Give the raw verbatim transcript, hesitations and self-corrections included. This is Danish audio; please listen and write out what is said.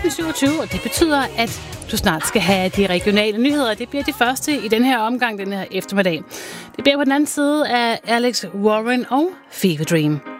sytten syvogtyve, og det betyder, at du snart skal have de regionale nyheder. Det bliver de første i den her omgang, den her eftermiddag. Det bliver på den anden side af Alex Warren og Fever Dream.